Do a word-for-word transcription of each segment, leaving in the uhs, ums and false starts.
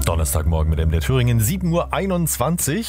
Donnerstagmorgen mit M D R Thüringen, sieben Uhr einundzwanzig.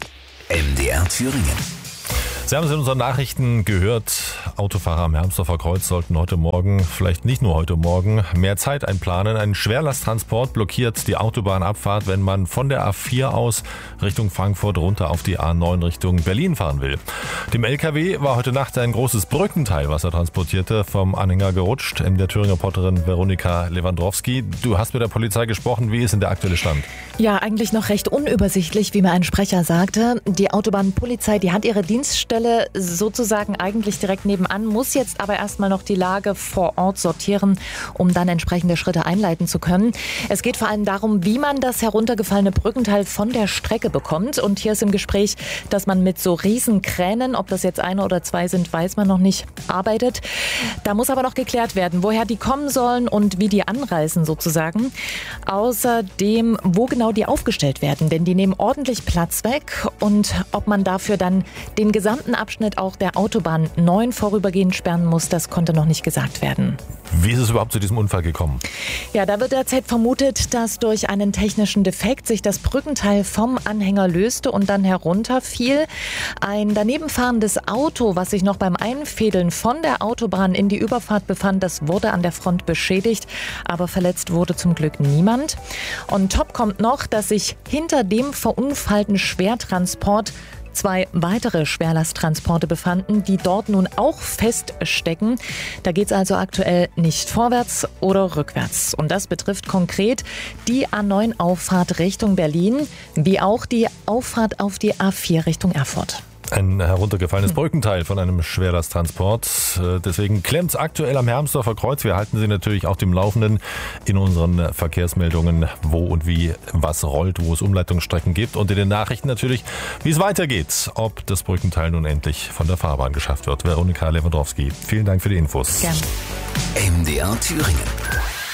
M D R Thüringen. Sie haben es in unseren Nachrichten gehört, Autofahrer am Hermsdorfer Kreuz sollten heute Morgen, vielleicht nicht nur heute Morgen, mehr Zeit einplanen. Ein Schwerlasttransport blockiert die Autobahnabfahrt, wenn man von der A vier aus Richtung Frankfurt runter auf die A neun Richtung Berlin fahren will. Dem L K W war heute Nacht ein großes Brückenteil, was er transportierte, vom Anhänger gerutscht. M D R Thüringen-Reporterin Veronika Lewandowski, du hast mit der Polizei gesprochen. Wie ist denn der aktuelle Stand? Ja, eigentlich noch recht unübersichtlich, wie mir ein Sprecher sagte. Die Autobahnpolizei, die hat ihre Dienststelle sozusagen eigentlich direkt nebenan, muss jetzt aber erstmal noch die Lage vor Ort sortieren, um dann entsprechende Schritte einleiten zu können. Es geht vor allem darum, wie man das heruntergefallene Brückenteil von der Strecke bekommt. Und hier ist im Gespräch, dass man mit so Riesenkränen, ob das jetzt eine oder zwei sind, weiß man noch nicht, arbeitet. Da muss aber noch geklärt werden, woher die kommen sollen und wie die anreisen sozusagen. Außerdem, wo genau die aufgestellt werden, denn die nehmen ordentlich Platz weg und ob man dafür dann den gesamten Abschnitt auch der Autobahn neun vorübergehend sperren muss, das konnte noch nicht gesagt werden. Wie ist es überhaupt zu diesem Unfall gekommen? Ja, da wird derzeit vermutet, dass durch einen technischen Defekt sich das Brückenteil vom Anhänger löste und dann herunterfiel. Ein daneben fahrendes Auto, was sich noch beim Einfädeln von der Autobahn in die Überfahrt befand, das wurde an der Front beschädigt, aber verletzt wurde zum Glück niemand. Und top kommt noch, dass sich hinter dem verunfallten Schwertransport zwei weitere Schwerlasttransporte befanden, die dort nun auch feststecken. Da geht es also aktuell nicht vorwärts oder rückwärts. Und das betrifft konkret die A neun Auffahrt Richtung Berlin, wie auch die Auffahrt auf die A vier Richtung Erfurt. Ein heruntergefallenes Brückenteil von einem Schwerlasttransport. Deswegen klemmt es aktuell am Hermsdorfer Kreuz. Wir halten Sie natürlich auch dem Laufenden in unseren Verkehrsmeldungen, wo und wie was rollt, wo es Umleitungsstrecken gibt. Und in den Nachrichten natürlich, wie es weitergeht, ob das Brückenteil nun endlich von der Fahrbahn geschafft wird. Veronika Lewandowski, vielen Dank für die Infos. Gerne. M D R Thüringen.